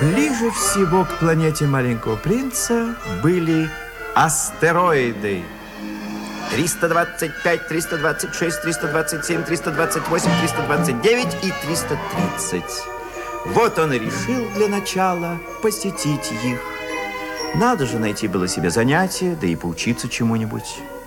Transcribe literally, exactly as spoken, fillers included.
Ближе всего к планете маленького принца были астероиды. триста двадцать пять, триста двадцать шесть, триста двадцать семь, триста двадцать восемь, триста двадцать девять и триста тридцать. Вот он и решил для начала посетить их. Надо же найти было себе занятие, да и поучиться чему-нибудь.